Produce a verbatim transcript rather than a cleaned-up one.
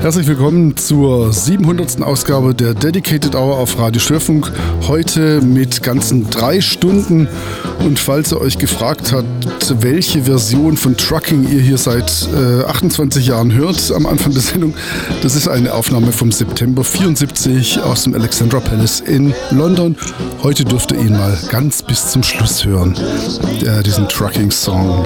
Herzlich willkommen zur siebenhundertsten Ausgabe der Dedicated Hour auf Radio Störfunk. Heute mit ganzen drei Stunden. Und falls ihr euch gefragt habt, welche Version von Trucking ihr hier seit äh, achtundzwanzig Jahren hört am Anfang der Sendung, das ist eine Aufnahme vom September vierundsiebzig aus dem Alexandra Palace in London. Heute dürft ihr ihn mal ganz bis zum Schluss hören, äh, diesen Trucking-Song.